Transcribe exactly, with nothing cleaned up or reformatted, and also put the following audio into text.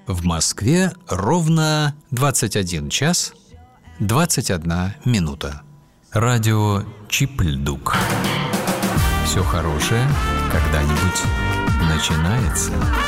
В Москве ровно двадцать один час двадцать одна минута. Радио Чипльдук. Все хорошее когда-нибудь начинается.